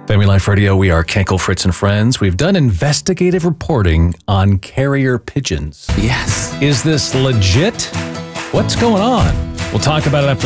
Family Life Radio, we are Kenkel, Fritz, and Friends. We've done investigative reporting on carrier pigeons. Yes. Is this legit? What's going on? We'll talk about it after